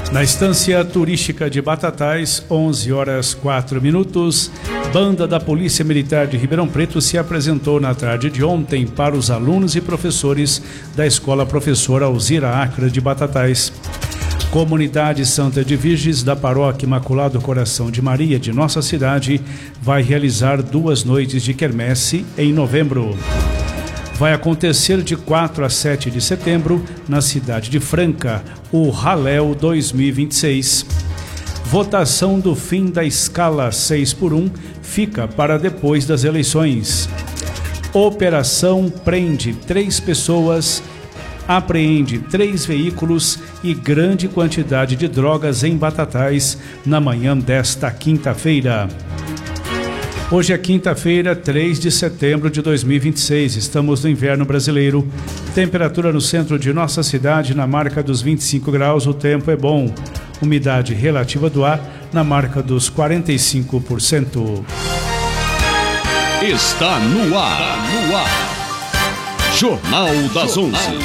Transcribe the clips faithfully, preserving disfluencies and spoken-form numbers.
Na estância turística de Batatais, onze horas quatro minutos, banda da Polícia Militar de Ribeirão Preto se apresentou na tarde de ontem para os alunos e professores da Escola Professora Alzira Acra de Batatais. Comunidade Santa de Virges da Paróquia Imaculado Coração de Maria de nossa cidade vai realizar duas noites de quermesse em novembro. Vai acontecer de quatro a sete de setembro na cidade de Franca, o Raléu dois mil e vinte e seis. Votação do fim da escala seis por um fica para depois das eleições. Operação prende três pessoas, apreende três veículos e grande quantidade de drogas em Batatais na manhã desta quinta-feira. Hoje é quinta-feira, três de setembro de dois mil e vinte e seis. Estamos no inverno brasileiro. Temperatura no centro de nossa cidade na marca dos vinte e cinco graus. O tempo é bom. Umidade relativa do ar na marca dos quarenta e cinco por cento. Está no ar. No ar. Jornal das onze.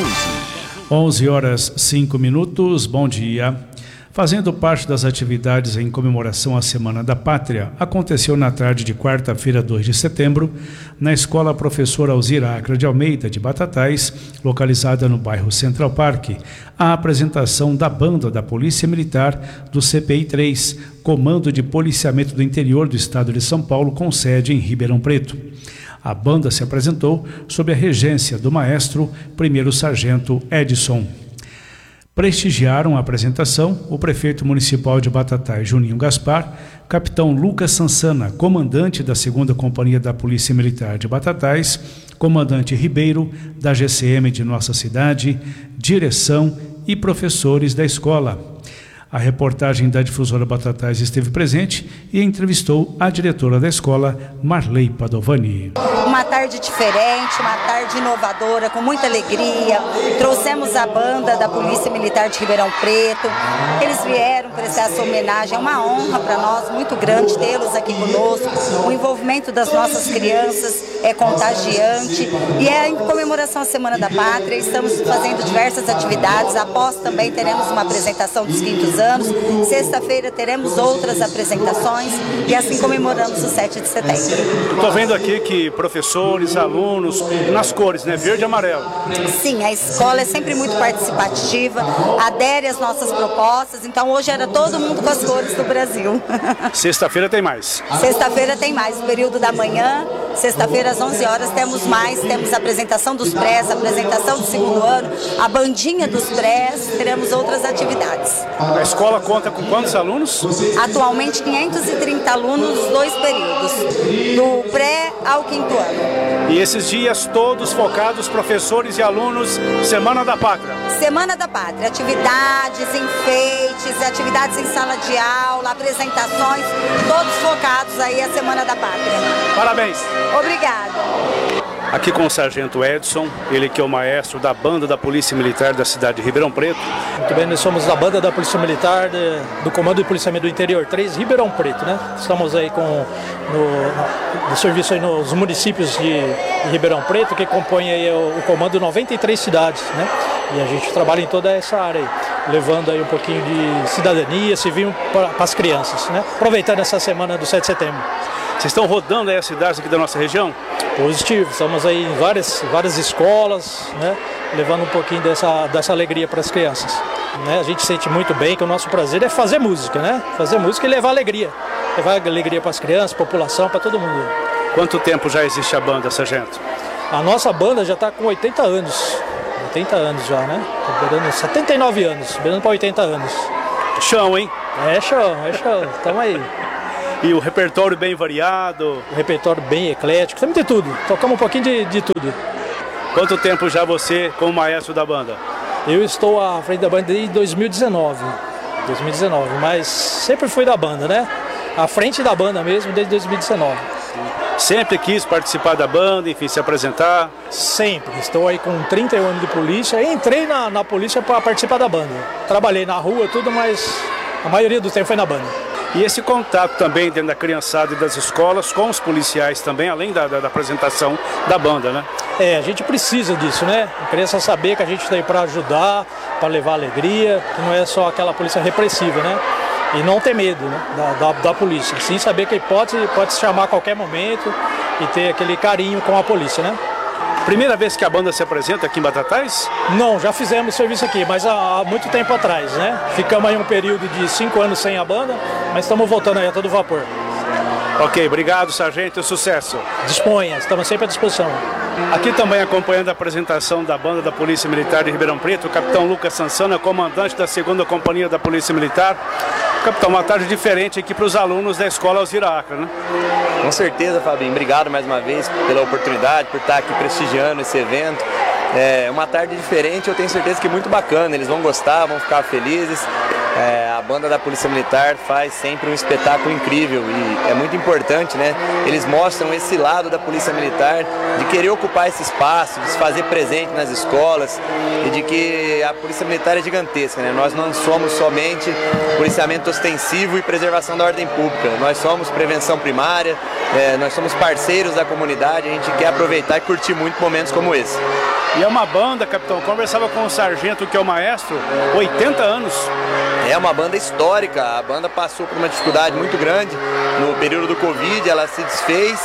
onze horas cinco minutos. Bom dia. Fazendo parte das atividades em comemoração à Semana da Pátria, aconteceu na tarde de quarta-feira, dois de setembro, na Escola Professora Alzira Acra de Almeida, de Batatais, localizada no bairro Central Park, a apresentação da banda da Polícia Militar do C P I três, Comando de Policiamento do Interior do Estado de São Paulo, com sede em Ribeirão Preto. A banda se apresentou sob a regência do maestro primeiro sargento Edson. Prestigiaram a apresentação o prefeito municipal de Batatais, Juninho Gaspar, capitão Lucas Sansana, comandante da segunda Companhia da Polícia Militar de Batatais, comandante Ribeiro, da G C M de nossa cidade, direção e professores da escola. A reportagem da difusora Batatais esteve presente e entrevistou a diretora da escola, Marley Padovani. Uma tarde diferente, uma tarde inovadora, com muita alegria. Trouxemos a banda da Polícia Militar de Ribeirão Preto. Eles vieram prestar essa homenagem. É uma honra para nós, muito grande tê-los aqui conosco. O envolvimento das nossas crianças é contagiante. E é em comemoração à Semana da Pátria. Estamos fazendo diversas atividades. Após também teremos uma apresentação dos quintos anos. Sexta-feira teremos outras apresentações. E assim comemoramos o sete de setembro. Estou vendo aqui que professores, alunos, nas cores, né? Verde e amarelo. Sim, a escola é sempre muito participativa, adere às nossas propostas, então hoje era todo mundo com as cores do Brasil. Sexta-feira tem mais. Sexta-feira tem mais, no período da manhã, sexta-feira às onze horas temos mais, temos a apresentação dos prés, a apresentação do segundo ano, a bandinha dos prés, teremos outras atividades. A escola conta com quantos alunos? Atualmente quinhentos e trinta alunos nos dois períodos, do pré ao quinto ano. E esses dias todos focados, professores e alunos, Semana da Pátria. Semana da Pátria, atividades, enfeites, atividades em sala de aula, apresentações, todos focados aí a Semana da Pátria. Parabéns. Obrigada. Aqui com o sargento Edson, ele que é o maestro da banda da Polícia Militar da cidade de Ribeirão Preto. Muito bem, nós somos da banda da Polícia Militar de, do Comando de Policiamento do Interior três, Ribeirão Preto, né? Estamos aí com no, no serviço aí nos municípios de, de Ribeirão Preto, que compõe aí o, o comando noventa e três cidades, né? E a gente trabalha em toda essa área aí, levando aí um pouquinho de cidadania civil para as crianças, né? Aproveitando essa semana do sete de setembro. Vocês estão rodando aí as cidades aqui da nossa região? Positivo, estamos aí em várias, várias escolas, né, levando um pouquinho dessa, dessa alegria para as crianças. Né? A gente sente muito bem que o nosso prazer é fazer música, né? Fazer música e levar alegria. Levar alegria para as crianças, população, para todo mundo. Quanto tempo já existe a banda, sargento? A nossa banda já está com oitenta anos. oitenta anos já, né? Tá beirando setenta e nove anos, beirando para oitenta anos. Chão, hein? É chão, é chão. Tamo aí. E o repertório bem variado? O repertório bem eclético, temos de tudo, tocamos um pouquinho de, de tudo. Quanto tempo já você como maestro da banda? Eu estou à frente da banda desde dois mil e dezenove, dois mil e dezenove, mas sempre fui da banda, né? À frente da banda mesmo desde dois mil e dezenove. Sempre quis participar da banda, enfim, se apresentar? Sempre, estou aí com trinta e um anos de polícia, entrei na, na polícia para participar da banda. Trabalhei na rua, tudo, mas a maioria do tempo foi na banda. E esse contato também dentro da criançada e das escolas com os policiais também, além da, da, da apresentação da banda, né? É, a gente precisa disso, né? A criança saber que a gente está aí para ajudar, para levar alegria, que não é só aquela polícia repressiva, né? E não ter medo, né, da, da, da polícia, sim saber que pode, pode se chamar a qualquer momento e ter aquele carinho com a polícia, né? Primeira vez que a banda se apresenta aqui em Batatais? Não, já fizemos serviço aqui, mas há, há muito tempo atrás, né? Ficamos aí um período de cinco anos sem a banda, mas estamos voltando aí a todo vapor. Ok, obrigado, sargento, sucesso. Disponha, estamos sempre à disposição. Aqui também acompanhando a apresentação da banda da Polícia Militar de Ribeirão Preto, o capitão Lucas Sansana, comandante da segunda Companhia da Polícia Militar. Capitão, uma tarde diferente aqui para os alunos da Escola Alzira Acra, né? Com certeza, Fabinho. Obrigado mais uma vez pela oportunidade, por estar aqui prestigiando esse evento. É uma tarde diferente, eu tenho certeza que muito bacana, eles vão gostar, vão ficar felizes. É, a banda da Polícia Militar faz sempre um espetáculo incrível e é muito importante, né? Eles mostram esse lado da Polícia Militar de querer ocupar esse espaço, de se fazer presente nas escolas e de que a Polícia Militar é gigantesca, né? Nós não somos somente policiamento ostensivo e preservação da ordem pública, nós somos prevenção primária, é, nós somos parceiros da comunidade, a gente quer aproveitar e curtir muito momentos como esse. E é uma banda, capitão, conversava com o sargento, que é o maestro, oitenta anos. É uma banda histórica, a banda passou por uma dificuldade muito grande no período do Covid, ela se desfez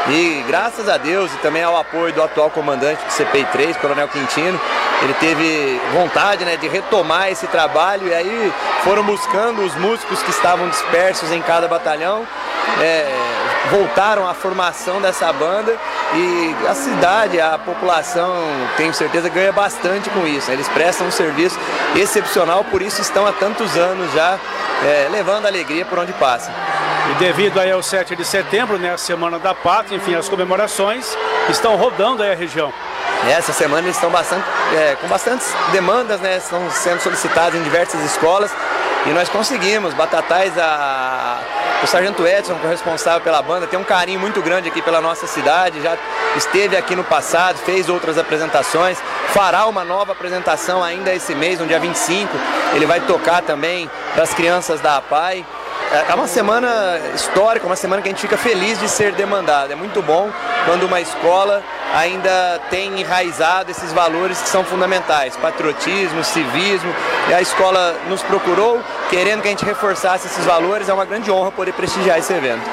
e graças a Deus e também ao apoio do atual comandante do C P I três, Coronel Quintino, ele teve vontade, né, de retomar esse trabalho e aí foram buscando os músicos que estavam dispersos em cada batalhão, é, voltaram à formação dessa banda e a cidade, a população, tenho certeza, ganha bastante com isso. Eles prestam um serviço excepcional, por isso estão há tantos anos já é, levando alegria por onde passam. E devido aí ao sete de setembro, né, a Semana da Pátria, enfim, as comemorações estão rodando aí a região. Essa semana eles estão bastante, é, com bastantes demandas, né, estão sendo solicitadas em diversas escolas e nós conseguimos. Batatais, a, o sargento Edson, que é o responsável pela banda, tem um carinho muito grande aqui pela nossa cidade, já esteve aqui no passado, fez outras apresentações, fará uma nova apresentação ainda esse mês, no dia vinte e cinco, ele vai tocar também para as crianças da A P A I. É uma semana histórica, uma semana que a gente fica feliz de ser demandado. É muito bom quando uma escola ainda tem enraizado esses valores que são fundamentais, patriotismo, civismo, e a escola nos procurou querendo que a gente reforçasse esses valores. É uma grande honra poder prestigiar esse evento.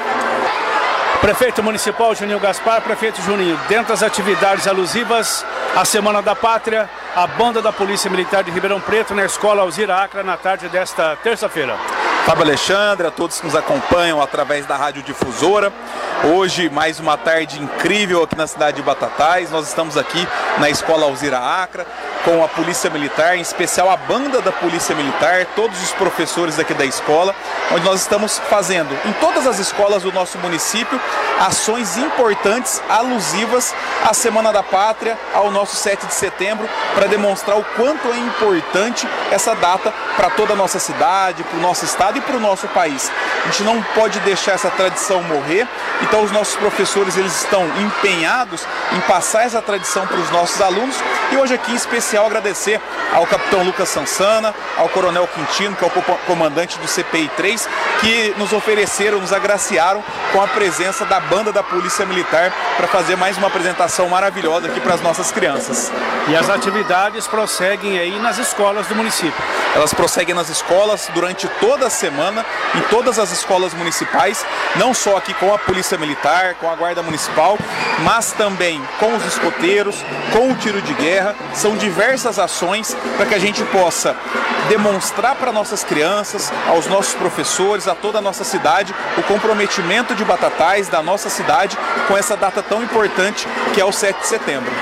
Prefeito Municipal Juninho Gaspar, prefeito Juninho, dentro das atividades alusivas à Semana da Pátria, a banda da Polícia Militar de Ribeirão Preto na Escola Alzira Acra na tarde desta terça-feira. Fábio Alexandre, a todos que nos acompanham através da Rádio Difusora. Hoje, mais uma tarde incrível aqui na cidade de Batatais. Nós estamos aqui na Escola Alzira Acra com a Polícia Militar, em especial a banda da Polícia Militar, todos os professores aqui da escola, onde nós estamos fazendo, em todas as escolas do nosso município, ações importantes, alusivas à Semana da Pátria, ao nosso sete de setembro, para demonstrar o quanto é importante essa data para toda a nossa cidade, para o nosso estado e para o nosso país. A gente não pode deixar essa tradição morrer, então os nossos professores, eles estão empenhados em passar essa tradição para os nossos alunos, e hoje aqui em especial agradecer ao capitão Lucas Sansana, ao coronel Quintino, que é o comandante do C P I três, que nos ofereceram, nos agraciaram com a presença da banda da Polícia Militar para fazer mais uma apresentação maravilhosa aqui para as nossas crianças. E as atividades prosseguem aí nas escolas do município? Elas prosseguem nas escolas durante toda a semana, em todas as escolas municipais, não só aqui com a Polícia Militar, com a Guarda Municipal, mas também com os escoteiros, com o tiro de guerra. São diversas ações para que a gente possa demonstrar para nossas crianças, aos nossos professores, a toda a nossa cidade, o comprometimento de Batatais, da nossa cidade, com essa data tão importante que é o sete de setembro.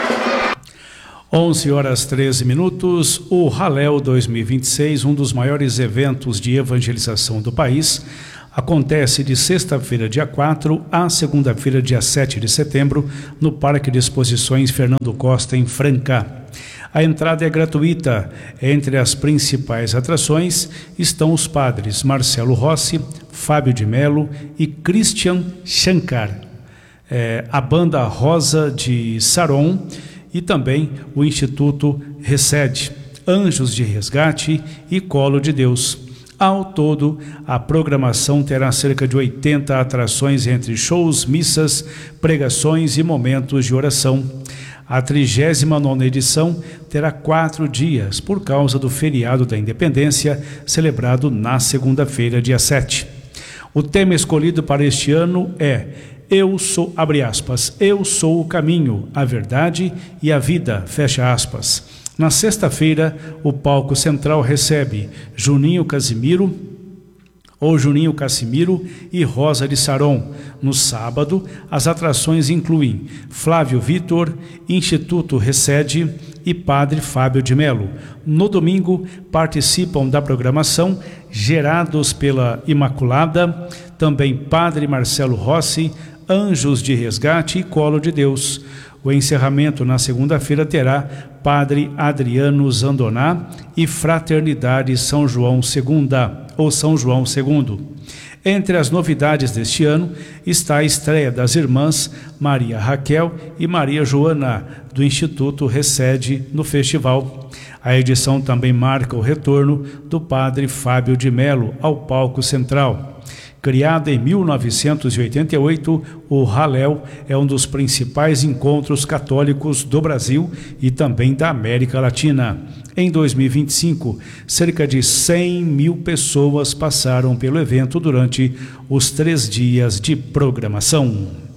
onze horas e treze minutos, o Halel dois mil e vinte e seis, um dos maiores eventos de evangelização do país, acontece de sexta-feira, dia quatro, a segunda-feira, dia sete de setembro, no Parque de Exposições Fernando Costa, em Franca. A entrada é gratuita. Entre as principais atrações estão os padres Marcelo Rossi, Fábio de Melo e Christian Shankar, é, a banda Rosa de Saron e também o Instituto Resede, Anjos de Resgate e Colo de Deus. Ao todo, a programação terá cerca de oitenta atrações entre shows, missas, pregações e momentos de oração. A trigésima nona edição terá quatro dias, por causa do feriado da Independência, celebrado na segunda-feira, dia sete. O tema escolhido para este ano é Eu sou, abre aspas, eu sou o caminho, a verdade e a vida, fecha aspas. Na sexta-feira, o palco central recebe Juninho Casimiro, ou Juninho Cassimiro e Rosa de Saron. No sábado, as atrações incluem Flávio Vitor, Instituto Recede e Padre Fábio de Melo. No domingo, participam da programação Gerados pela Imaculada, também Padre Marcelo Rossi, Anjos de Resgate e Colo de Deus. O encerramento na segunda-feira terá Padre Adriano Zandoná e Fraternidade São João Segunda, ou São João Segundo. Entre as novidades deste ano está a estreia das irmãs Maria Raquel e Maria Joana, do Instituto Recede, no festival. A edição também marca o retorno do Padre Fábio de Melo ao palco central. Criado em mil novecentos e oitenta e oito, o Hallel é um dos principais encontros católicos do Brasil e também da América Latina. Em dois mil e vinte e cinco, cerca de cem mil pessoas passaram pelo evento durante os três dias de programação.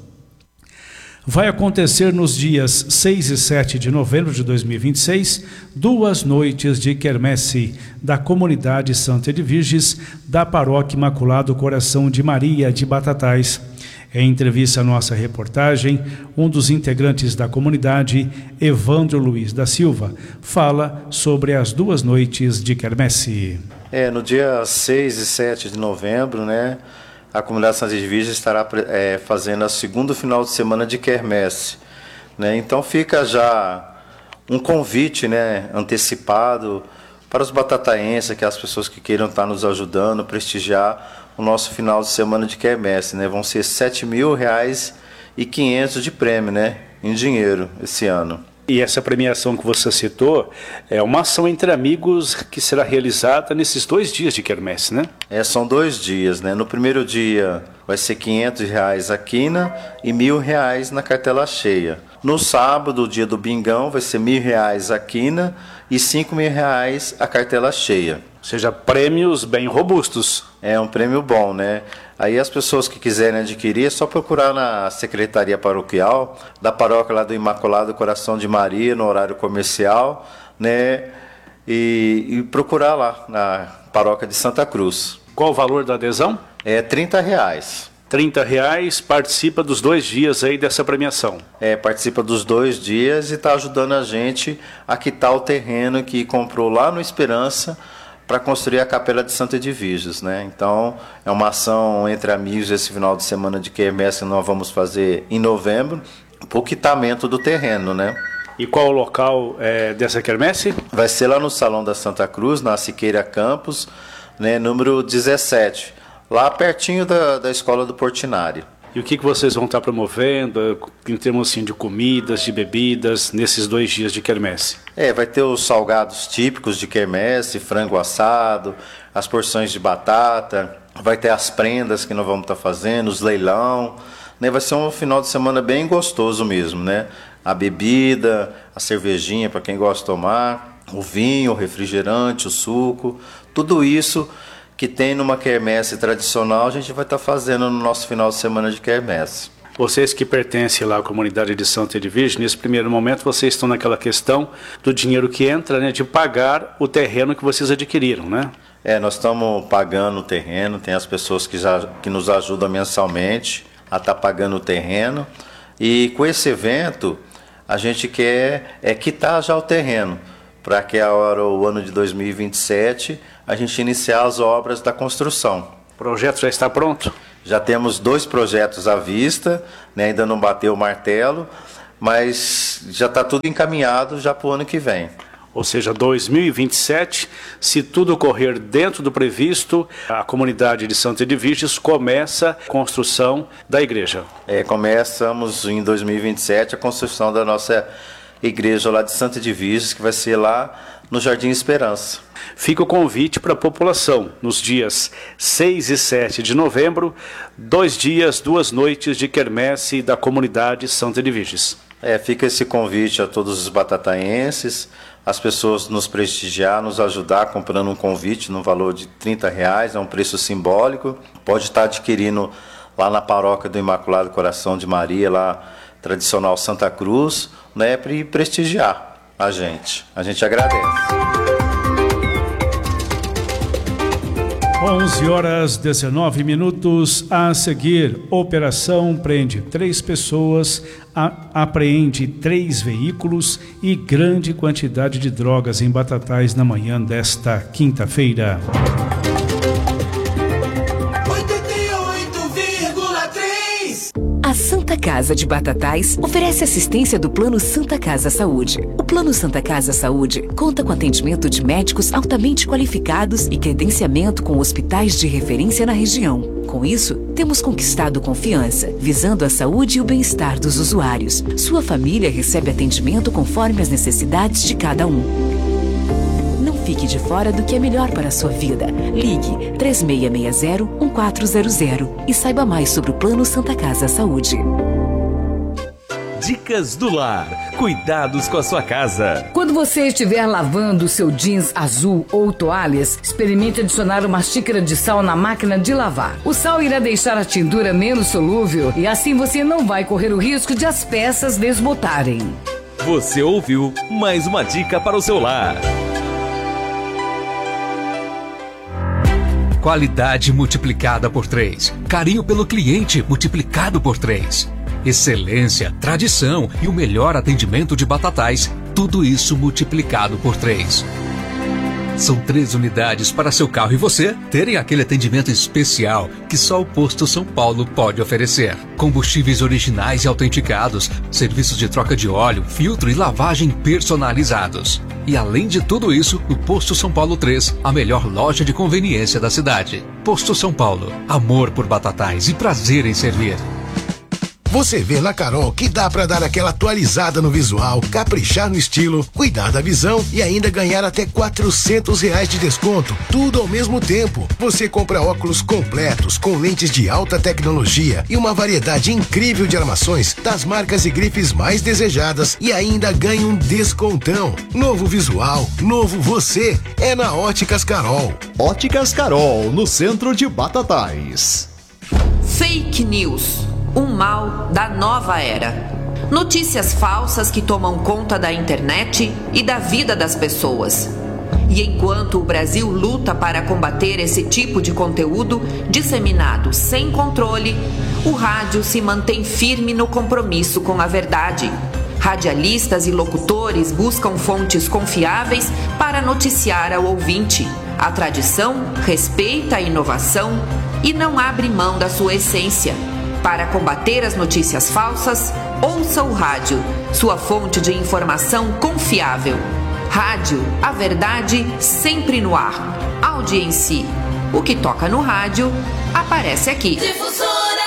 Vai acontecer nos dias seis e sete de novembro de dois mil e vinte e seis, duas noites de quermesse da comunidade Santa Edviges da Paróquia Imaculado Coração de Maria de Batatais. Em entrevista à nossa reportagem, um dos integrantes da comunidade, Evandro Luiz da Silva, fala sobre as duas noites de quermesse. É, no dia seis e sete de novembro, né? A comunidade Santa Edviges estará é, fazendo o segundo final de semana de quermesse, né? Então fica já um convite, né, antecipado para os batataenses, que as pessoas que queiram estar nos ajudando, prestigiar o nosso final de semana de quermesse, né? Vão ser sete mil reais e quinhentos de prêmio, né, em dinheiro esse ano. E essa premiação que você citou é uma ação entre amigos que será realizada nesses dois dias de quermesse, né? É, são dois dias, né? No primeiro dia vai ser quinhentos reais a quina e mil reais na cartela cheia. No sábado, o dia do bingão, vai ser mil reais a quina e cinco mil reais a cartela cheia. Ou seja, prêmios bem robustos. É um prêmio bom, né? Aí as pessoas que quiserem adquirir, é só procurar na Secretaria Paroquial da paróquia lá do Imaculado Coração de Maria, no horário comercial, né? E, e procurar lá na paróquia de Santa Cruz. Qual o valor da adesão? É trinta reais. trinta reais, participa dos dois dias aí dessa premiação. É, participa dos dois dias e está ajudando a gente a quitar o terreno que comprou lá no Esperança, para construir a Capela de Santa Edviges, né? Então, é uma ação entre amigos esse final de semana de quermesse que nós vamos fazer em novembro, para o quitamento do terreno, né? E qual o local é, dessa quermesse? Vai ser lá no Salão da Santa Cruz, na Siqueira Campos, né, número dezessete, lá pertinho da, da Escola do Portinari. E o que, que vocês vão estar promovendo em termos assim, de comidas, de bebidas, nesses dois dias de quermesse? É, vai ter os salgados típicos de quermesse, frango assado, as porções de batata, vai ter as prendas que nós vamos estar fazendo, os leilão, né? Vai ser um final de semana bem gostoso mesmo, né? A bebida, a cervejinha para quem gosta de tomar, o vinho, o refrigerante, o suco, tudo isso que tem numa quermesse tradicional, a gente vai estar fazendo no nosso final de semana de quermesse. Vocês que pertencem lá à comunidade de Santa Edviges, nesse primeiro momento vocês estão naquela questão do dinheiro que entra, né, de pagar o terreno que vocês adquiriram, né? É, nós estamos pagando o terreno, tem as pessoas que, já, que nos ajudam mensalmente a estar pagando o terreno, e com esse evento a gente quer é, quitar já o terreno, para que a hora, o ano de dois mil e vinte e sete, a gente iniciar as obras da construção. O projeto já está pronto? Já temos dois projetos à vista, né, ainda não bateu o martelo, mas já está tudo encaminhado já para o ano que vem. Ou seja, dois mil e vinte e sete, se tudo correr dentro do previsto, a comunidade de Santa Edviges começa a construção da igreja. É, começamos em dois mil e vinte e sete a construção da nossa igreja lá de Santa Edviges, que vai ser lá no Jardim Esperança. Fica o convite para a população nos dias seis e sete de novembro, dois dias, duas noites de quermesse da comunidade Santa Edviges. É, fica esse convite a todos os batataenses, as pessoas nos prestigiar, nos ajudar comprando um convite no valor de trinta reais, é um preço simbólico. Pode estar adquirindo lá na paróquia do Imaculado Coração de Maria, lá tradicional Santa Cruz, né, para prestigiar a gente. A gente agradece. onze horas dezenove minutos. A seguir, operação prende três pessoas, a, apreende três veículos e grande quantidade de drogas em Batatais na manhã desta quinta-feira. A Santa Casa de Batatais oferece assistência do Plano Santa Casa Saúde. O Plano Santa Casa Saúde conta com atendimento de médicos altamente qualificados e credenciamento com hospitais de referência na região. Com isso, temos conquistado confiança, visando a saúde e o bem-estar dos usuários. Sua família recebe atendimento conforme as necessidades de cada um. Não fique de fora do que é melhor para a sua vida. Ligue três seis seis zero, um quatro zero zero e saiba mais sobre o Plano Santa Casa Saúde. Dicas do Lar. Cuidados com a sua casa. Quando você estiver lavando o seu jeans azul ou toalhas, experimente adicionar uma xícara de sal na máquina de lavar. O sal irá deixar a tintura menos solúvel e assim você não vai correr o risco de as peças desbotarem. Você ouviu mais uma dica para o seu lar. Qualidade multiplicada por três. Carinho pelo cliente multiplicado por três. Excelência, tradição e o melhor atendimento de Batatais. Tudo isso multiplicado por três. São três unidades para seu carro e você terem aquele atendimento especial que só o Posto São Paulo pode oferecer. Combustíveis originais e autenticados, serviços de troca de óleo, filtro e lavagem personalizados. E além de tudo isso, no Posto São Paulo três, a melhor loja de conveniência da cidade. Posto São Paulo, amor por Batatais e prazer em servir. Você vê na Carol que dá pra dar aquela atualizada no visual, caprichar no estilo, cuidar da visão e ainda ganhar até quatrocentos reais de desconto, tudo ao mesmo tempo. Você compra óculos completos com lentes de alta tecnologia e uma variedade incrível de armações das marcas e grifes mais desejadas e ainda ganha um descontão. Novo visual, novo você, é na Óticas Carol. Óticas Carol, no centro de Batatais. Fake News. Um mal da nova era. Notícias falsas que tomam conta da internet e da vida das pessoas. E enquanto o Brasil luta para combater esse tipo de conteúdo disseminado sem controle, o rádio se mantém firme no compromisso com a verdade. Radialistas e locutores buscam fontes confiáveis para noticiar ao ouvinte. A tradição respeita a inovação e não abre mão da sua essência. Para combater as notícias falsas, ouça o rádio, sua fonte de informação confiável. Rádio, a verdade sempre no ar. Audiência. O que toca no rádio, aparece aqui. Difusora!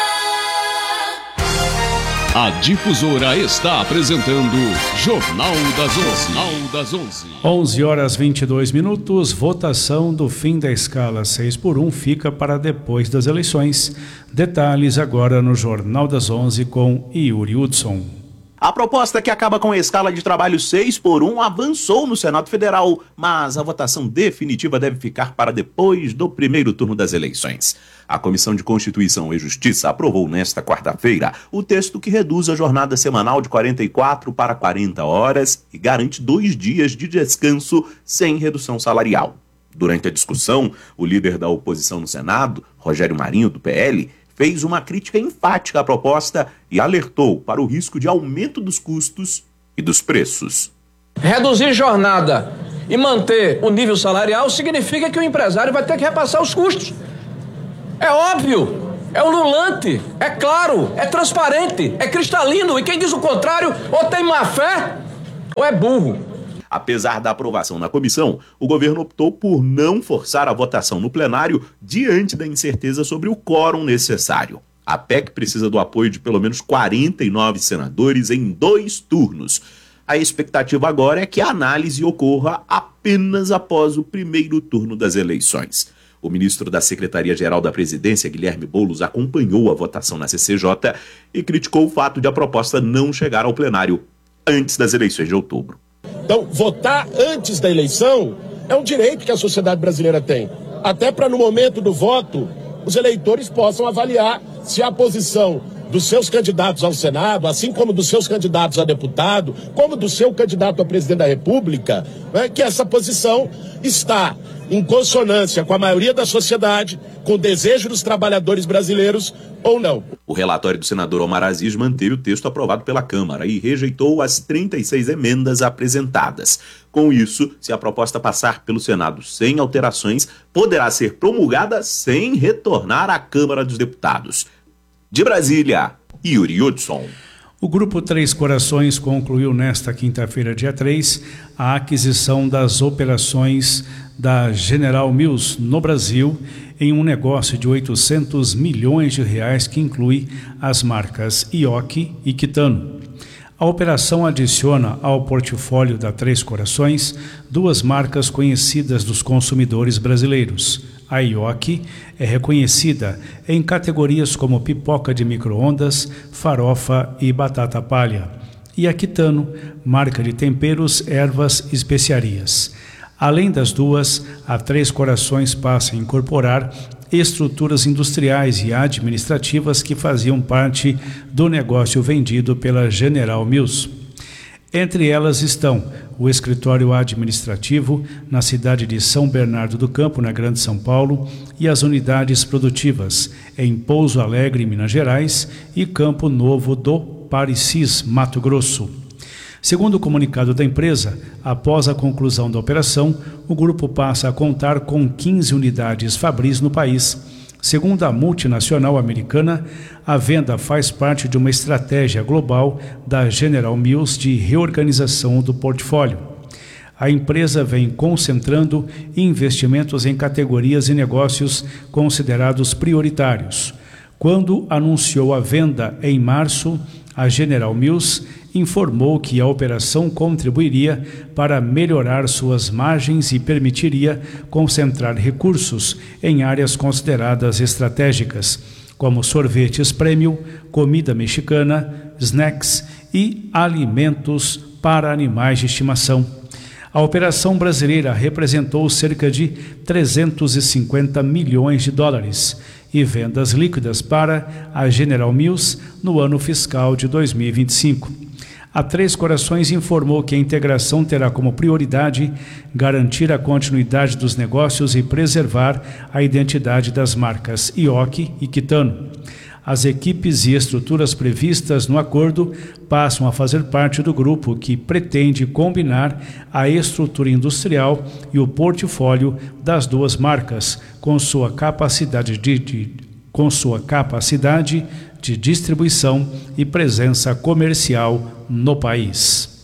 A Difusora está apresentando Jornal das onze. Jornal das onze. onze horas e vinte e dois minutos. Votação do fim da escala seis por um fica para depois das eleições. Detalhes agora no Jornal das onze com Yuri Hudson. A proposta que acaba com a escala de trabalho seis por um avançou no Senado Federal, mas a votação definitiva deve ficar para depois do primeiro turno das eleições. A Comissão de Constituição e Justiça aprovou nesta quarta-feira o texto que reduz a jornada semanal de quarenta e quatro para quarenta horas e garante dois dias de descanso sem redução salarial. Durante a discussão, o líder da oposição no Senado, Rogério Marinho, do P L, fez uma crítica enfática à proposta e alertou para o risco de aumento dos custos e dos preços. Reduzir jornada e manter o nível salarial significa que o empresário vai ter que repassar os custos. É óbvio, é ululante, é claro, é transparente, é cristalino, e quem diz o contrário ou tem má fé ou é burro. Apesar da aprovação na comissão, o governo optou por não forçar a votação no plenário diante da incerteza sobre o quórum necessário. A P E C precisa do apoio de pelo menos quarenta e nove senadores em dois turnos. A expectativa agora é que a análise ocorra apenas após o primeiro turno das eleições. O ministro da Secretaria-Geral da Presidência, Guilherme Boulos, acompanhou a votação na C C J e criticou o fato de a proposta não chegar ao plenário antes das eleições de outubro. Então, votar antes da eleição é um direito que a sociedade brasileira tem. Até para, no momento do voto, os eleitores possam avaliar se a posição dos seus candidatos ao Senado, assim como dos seus candidatos a deputado, como do seu candidato a presidente da República, né, que essa posição está em consonância com a maioria da sociedade, com o desejo dos trabalhadores brasileiros ou não. O relatório do senador Omar Aziz manteve o texto aprovado pela Câmara e rejeitou as trinta e seis emendas apresentadas. Com isso, se a proposta passar pelo Senado sem alterações, poderá ser promulgada sem retornar à Câmara dos Deputados. De Brasília, Yuri Hudson. O Grupo Três Corações concluiu nesta quinta-feira, dia três, a aquisição das operações da General Mills no Brasil em um negócio de oitocentos milhões de reais que inclui as marcas Ioki e Kitano. A operação adiciona ao portfólio da Três Corações duas marcas conhecidas dos consumidores brasileiros. A Ioki é reconhecida em categorias como pipoca de micro-ondas, farofa e batata palha. E a Kitano, marca de temperos, ervas e especiarias. Além das duas, a Três Corações passa a incorporar estruturas industriais e administrativas que faziam parte do negócio vendido pela General Mills. Entre elas estão o escritório administrativo na cidade de São Bernardo do Campo, na Grande São Paulo, e as unidades produtivas em Pouso Alegre, Minas Gerais, e Campo Novo do Parecis, Mato Grosso. Segundo o comunicado da empresa, após a conclusão da operação, o grupo passa a contar com quinze unidades Fabris no país. Segundo a multinacional americana, a venda faz parte de uma estratégia global da General Mills de reorganização do portfólio. A empresa vem concentrando investimentos em categorias e negócios considerados prioritários. Quando anunciou a venda em março, a General Mills informou que a operação contribuiria para melhorar suas margens e permitiria concentrar recursos em áreas consideradas estratégicas, como sorvetes premium, comida mexicana, snacks e alimentos para animais de estimação. A operação brasileira representou cerca de trezentos e cinquenta milhões de dólares e vendas líquidas para a General Mills no ano fiscal de dois mil e vinte e cinco. A Três Corações informou que a integração terá como prioridade garantir a continuidade dos negócios e preservar a identidade das marcas Ioki e Kitano. As equipes e estruturas previstas no acordo passam a fazer parte do grupo que pretende combinar a estrutura industrial e o portfólio das duas marcas com sua capacidade de, de, com sua capacidade de distribuição e presença comercial no país.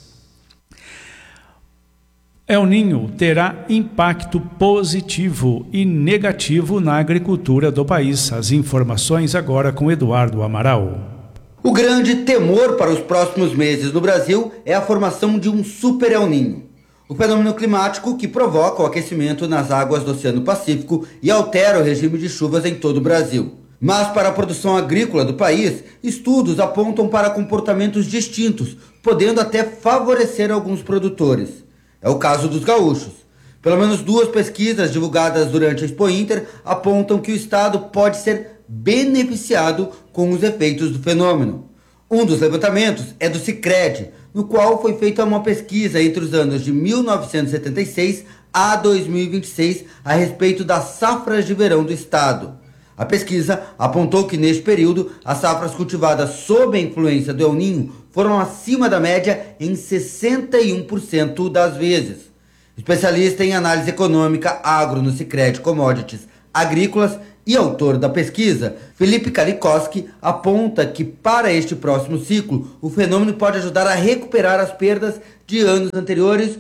El Niño terá impacto positivo e negativo na agricultura do país. As informações agora com Eduardo Amaral. O grande temor para os próximos meses no Brasil é a formação de um super El Niño. O fenômeno climático que provoca o aquecimento nas águas do Oceano Pacífico e altera o regime de chuvas em todo o Brasil. Mas para a produção agrícola do país, estudos apontam para comportamentos distintos, podendo até favorecer alguns produtores. É o caso dos gaúchos. Pelo menos duas pesquisas divulgadas durante a Expo Inter apontam que o estado pode ser beneficiado com os efeitos do fenômeno. Um dos levantamentos é do Sicredi, no qual foi feita uma pesquisa entre os anos de mil novecentos e setenta e seis a dois mil e vinte e seis a respeito das safras de verão do estado. A pesquisa apontou que neste período as safras cultivadas sob a influência do El Niño foram acima da média em sessenta e um por cento das vezes. Especialista em análise econômica agro no Sicredi Commodities Agrícolas e autor da pesquisa, Felipe Kalikowski aponta que para este próximo ciclo o fenômeno pode ajudar a recuperar as perdas de anos anteriores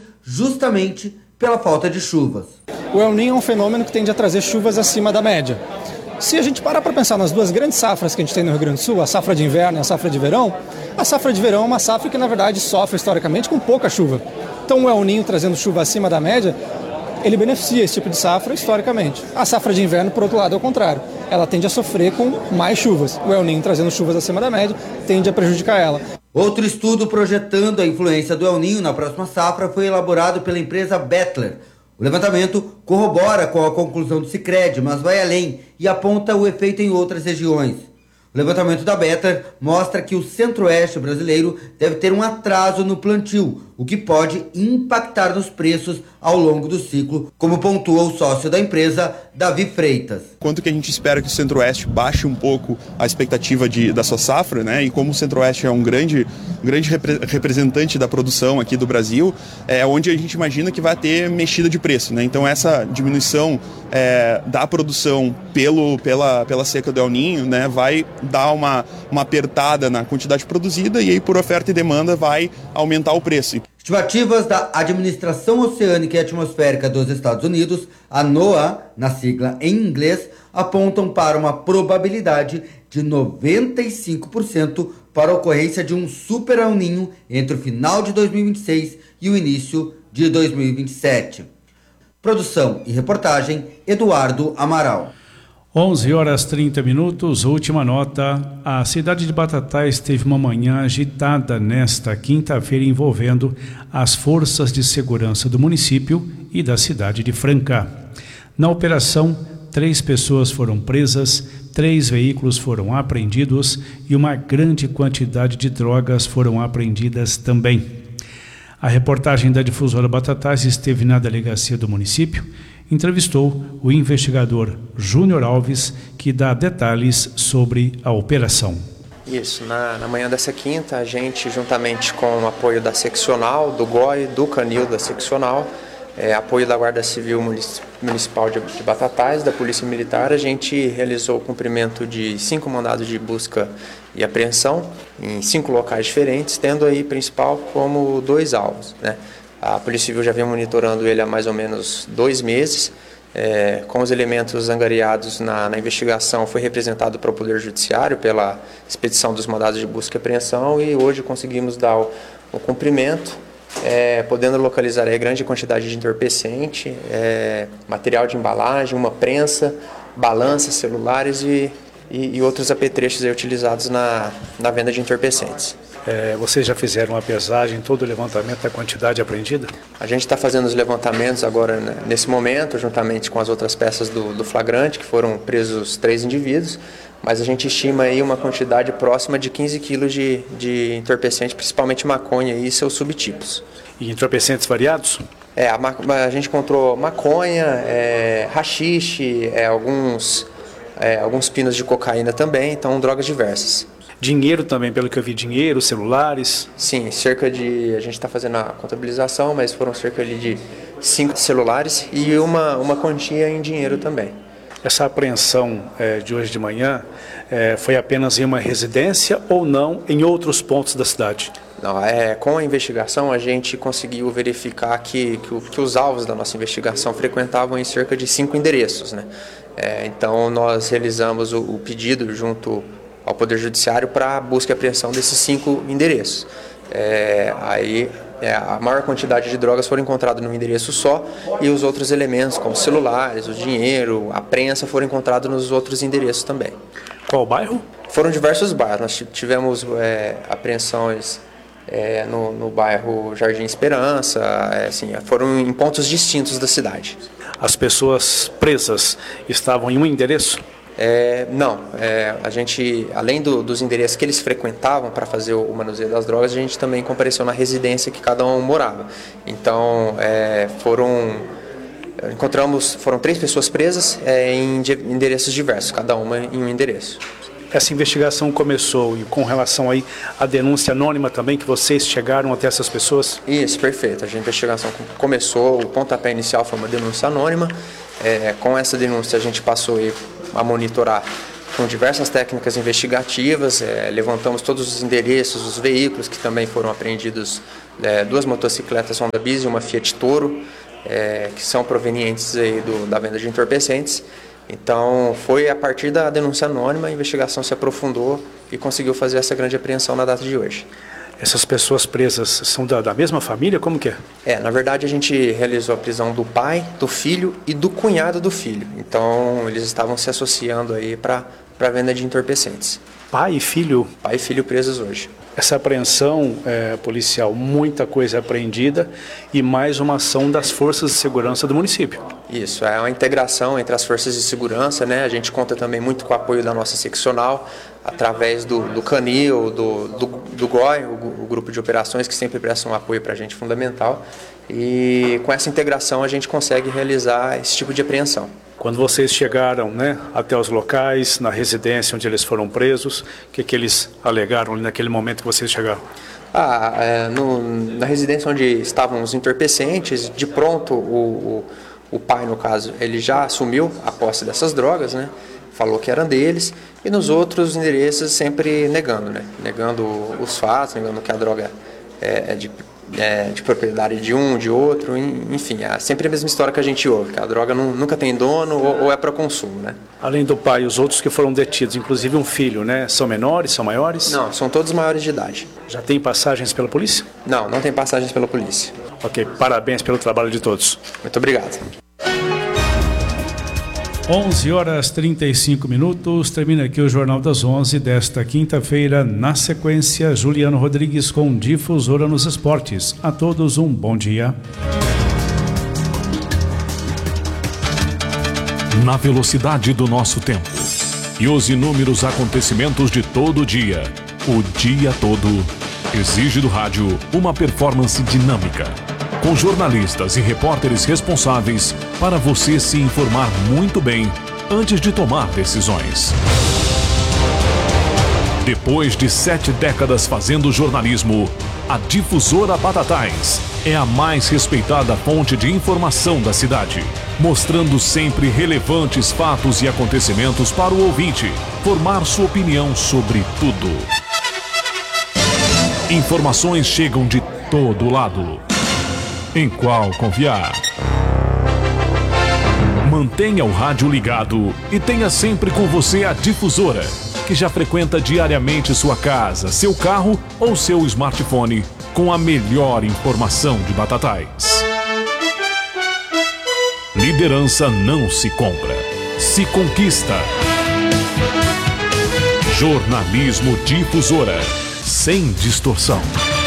justamente pela falta de chuvas. O El Niño é um fenômeno que tende a trazer chuvas acima da média. Se a gente parar para pensar nas duas grandes safras que a gente tem no Rio Grande do Sul, a safra de inverno e a safra de verão, a safra de verão é uma safra que, na verdade, sofre historicamente com pouca chuva. Então, o El Niño trazendo chuva acima da média, ele beneficia esse tipo de safra historicamente. A safra de inverno, por outro lado, é o contrário. Ela tende a sofrer com mais chuvas. O El Niño trazendo chuvas acima da média tende a prejudicar ela. Outro estudo projetando a influência do El Niño na próxima safra foi elaborado pela empresa Bettler. O levantamento corrobora com a conclusão do Sicredi, mas vai além e aponta o efeito em outras regiões. O levantamento da Bettler mostra que o centro-oeste brasileiro deve ter um atraso no plantio, o que pode impactar nos preços ao longo do ciclo, como pontua o sócio da empresa, Davi Freitas. Quanto que a gente espera que o centro-oeste baixe um pouco a expectativa de, da sua safra, né? E como o centro-oeste é um grande, um grande repre, representante da produção aqui do Brasil, é onde a gente imagina que vai ter mexida de preço, né? Então essa diminuição é, da produção pelo, pela, pela seca do El Niño, né, vai dar uma, uma apertada na quantidade produzida e aí por oferta e demanda vai aumentar o preço. Estimativas da Administração Oceânica e Atmosférica dos Estados Unidos, a NOAA, na sigla em inglês, apontam para uma probabilidade de noventa e cinco por cento para a ocorrência de um super El Niño entre o final de dois mil e vinte e seis e o início de dois mil e vinte e sete. Produção e reportagem, Eduardo Amaral. onze horas e trinta minutos, última nota. A cidade de Batatais teve uma manhã agitada nesta quinta-feira envolvendo as forças de segurança do município e da cidade de Franca. Na operação, três pessoas foram presas, três veículos foram apreendidos e uma grande quantidade de drogas foram apreendidas também. A reportagem da Difusora Batatais esteve na delegacia do município, entrevistou o investigador Júnior Alves, que dá detalhes sobre a operação. Isso, na, na manhã dessa quinta, a gente, juntamente com o apoio da seccional, do G O I, do Canil da seccional, é, apoio da Guarda Civil Municipal de, de Batatais, da Polícia Militar, a gente realizou o cumprimento de cinco mandados de busca e apreensão em cinco locais diferentes, tendo aí principal como dois alvos, né? A Polícia Civil já vem monitorando ele há mais ou menos dois meses. É, com os elementos angariados na, na investigação, foi representado para o Poder Judiciário pela expedição dos mandados de busca e apreensão e hoje conseguimos dar o, o cumprimento, é, podendo localizar aí grande quantidade de entorpecente, é, material de embalagem, uma prensa, balanças, celulares e, e, e outros apetrechos aí utilizados na, na venda de entorpecentes. É, vocês já fizeram uma pesagem, todo o levantamento da quantidade apreendida? A gente está fazendo os levantamentos agora, né, nesse momento, juntamente com as outras peças do, do flagrante, que foram presos três indivíduos, mas a gente estima aí uma quantidade próxima de quinze quilos de, de entorpecente, principalmente maconha e seus subtipos. E entorpecentes variados? É, a, a gente encontrou maconha, é, haxixe, é, alguns, é, alguns pinos de cocaína também, então drogas diversas. Dinheiro também, pelo que eu vi, dinheiro, celulares? Sim, cerca de, a gente está fazendo a contabilização, mas foram cerca de cinco celulares e uma, uma quantia em dinheiro também. Essa apreensão é, de hoje de manhã é, foi apenas em uma residência ou não em outros pontos da cidade? Não, é, com a investigação a gente conseguiu verificar que, que, que os alvos da nossa investigação frequentavam em cerca de cinco endereços, né? É, então nós realizamos o, o pedido junto ao Poder Judiciário para a busca e apreensão desses cinco endereços. É, aí é, a maior quantidade de drogas foram encontradas num endereço só e os outros elementos, como celulares, o dinheiro, a prensa, foram encontrados nos outros endereços também. Qual bairro? Foram diversos bairros. Nós tivemos é, apreensões é, no, no bairro Jardim Esperança, é, assim, foram em pontos distintos da cidade. As pessoas presas estavam em um endereço? É, não, é, a gente, além do, dos endereços que eles frequentavam para fazer o, o manuseio das drogas, a gente também compareceu na residência que cada um morava. Então, é, foram, encontramos, foram três pessoas presas é, em endereços diversos, cada uma em um endereço. Essa investigação começou e com relação aí à denúncia anônima também, que vocês chegaram até essas pessoas? Isso, perfeito. A investigação começou, o pontapé inicial foi uma denúncia anônima. É, com essa denúncia a gente passou aí a monitorar com diversas técnicas investigativas, é, levantamos todos os endereços, os veículos que também foram apreendidos, é, duas motocicletas Honda Bis e uma Fiat Toro, é, que são provenientes aí do, da venda de entorpecentes. Então, foi a partir da denúncia anônima, a investigação se aprofundou e conseguiu fazer essa grande apreensão na data de hoje. Essas pessoas presas são da, da mesma família? Como que é? É, na verdade a gente realizou a prisão do pai, do filho e do cunhado do filho. Então, eles estavam se associando aí para a venda de entorpecentes. Pai e filho? Pai e filho presos hoje. Essa apreensão é, policial, muita coisa apreendida e mais uma ação das forças de segurança do município. Isso, é uma integração entre as forças de segurança, né? A gente conta também muito com o apoio da nossa seccional, através do, do Canil, do, do, do G O I, o, o grupo de operações, que sempre presta um apoio para a gente fundamental. E com essa integração a gente consegue realizar esse tipo de apreensão. Quando vocês chegaram, né, até os locais, na residência onde eles foram presos, o que, que eles alegaram ali naquele momento que vocês chegaram? Ah, é, no, na residência onde estavam os entorpecentes, de pronto o, o, o pai, no caso, ele já assumiu a posse dessas drogas, né? Falou que eram deles, e nos outros endereços sempre negando, né? Negando os fatos, negando que a droga é, é de... É, de propriedade de um, de outro, enfim, é sempre a mesma história que a gente ouve, que a droga não, nunca tem dono ou, ou é para consumo, né? Além do pai, os outros que foram detidos, inclusive um filho, né? São menores, são maiores? Não, são todos maiores de idade. Já tem passagens pela polícia? Não, não tem passagens pela polícia. Ok, parabéns pelo trabalho de todos. Muito obrigado. onze horas e trinta e cinco minutos, termina aqui o Jornal das onze desta quinta-feira. Na sequência, Juliano Rodrigues com Difusora nos Esportes. A todos um bom dia. Na velocidade do nosso tempo e os inúmeros acontecimentos de todo dia, o dia todo, exige do rádio uma performance dinâmica, com jornalistas e repórteres responsáveis para você se informar muito bem antes de tomar decisões. Depois de sete décadas fazendo jornalismo, a Difusora Batatais é a mais respeitada fonte de informação da cidade, mostrando sempre relevantes fatos e acontecimentos para o ouvinte formar sua opinião sobre tudo. Informações chegam de todo lado. Em qual confiar? Mantenha o rádio ligado e tenha sempre com você a Difusora, que já frequenta diariamente sua casa, seu carro ou seu smartphone com a melhor informação de Batatais. Liderança não se compra, se conquista. Jornalismo Difusora, sem distorção.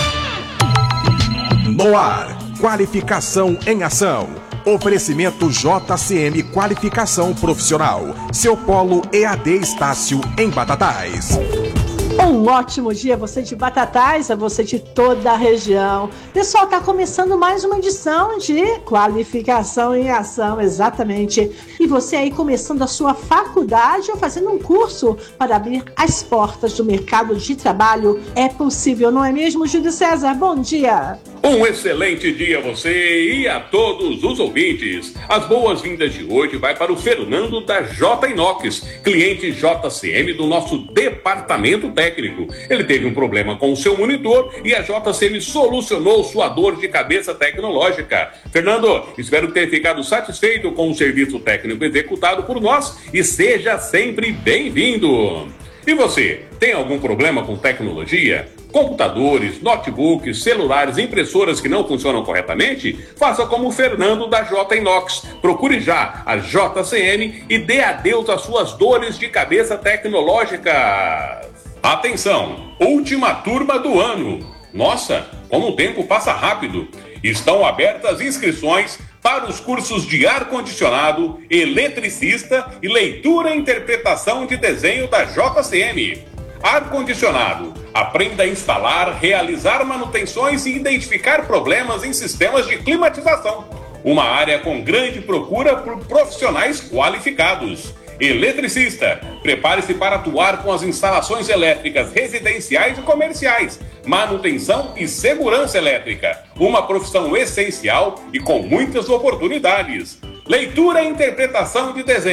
No ar, qualificação em ação. Oferecimento J C M Qualificação Profissional. Seu polo E A D Estácio em Batatais. Um ótimo dia a você de Batatais, a você de toda a região. Pessoal, está começando mais uma edição de Qualificação em Ação, exatamente. E você aí começando a sua faculdade ou fazendo um curso para abrir as portas do mercado de trabalho, é possível, não é mesmo, Júlio César? Bom dia! Um excelente dia a você e a todos os ouvintes. As boas-vindas de hoje vai para o Fernando da J Inox, cliente J C M do nosso departamento técnico. Ele teve um problema com o seu monitor e a J C M solucionou sua dor de cabeça tecnológica. Fernando, espero ter ficado satisfeito com o serviço técnico executado por nós e seja sempre bem-vindo. E você, tem algum problema com tecnologia? Computadores, notebooks, celulares, impressoras que não funcionam corretamente? Faça como o Fernando da J Inox. Procure já a J C M e dê adeus às suas dores de cabeça tecnológicas. Atenção, última turma do ano. Nossa, como o tempo passa rápido. Estão abertas inscrições para os cursos de ar-condicionado, eletricista e leitura e interpretação de desenho da J C M. Ar-condicionado. Aprenda a instalar, realizar manutenções e identificar problemas em sistemas de climatização. Uma área com grande procura por profissionais qualificados. Eletricista. Prepare-se para atuar com as instalações elétricas residenciais e comerciais, manutenção e segurança elétrica. Uma profissão essencial e com muitas oportunidades. Leitura e interpretação de desenho.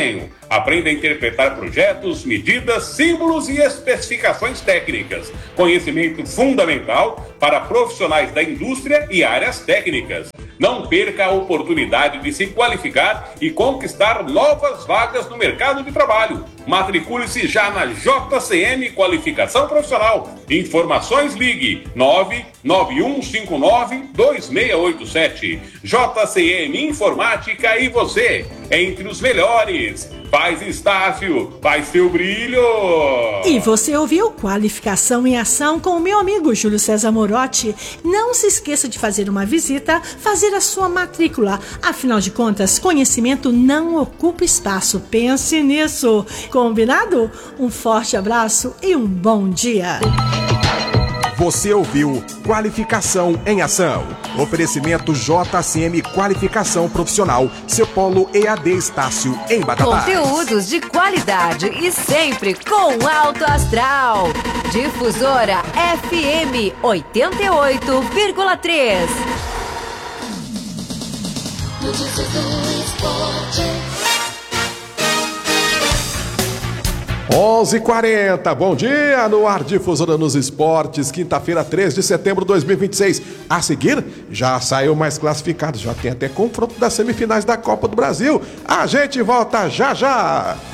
Aprenda a interpretar projetos, medidas, símbolos e especificações técnicas. Conhecimento fundamental para profissionais da indústria e áreas técnicas. Não perca a oportunidade de se qualificar e conquistar novas vagas no mercado de trabalho. Matricule-se já na J C M Qualificação Profissional. Informações ligue nove nove um cinco nove dois seis oito sete. J C M Informática e você, entre os melhores. Faz Estácio, faz seu brilho. E você ouviu Qualificação em Ação com o meu amigo Júlio César Morotti. Não se esqueça de fazer uma visita, fazer a sua matrícula. Afinal de contas, conhecimento não ocupa espaço. Pense nisso. Combinado? Um forte abraço e um bom dia. Você ouviu Qualificação em Ação. Oferecimento J C M Qualificação Profissional, seu polo E A D Estácio em Batatais. Conteúdos de qualidade e sempre com alto astral. Difusora F M oitenta e oito vírgula três. Notícias do esporte. onze e quarenta, bom dia, no ar Difusora nos Esportes, quinta-feira, três de setembro de dois mil e vinte e seis. A seguir, já saiu mais classificado, já tem até confronto das semifinais da Copa do Brasil. A gente volta já já!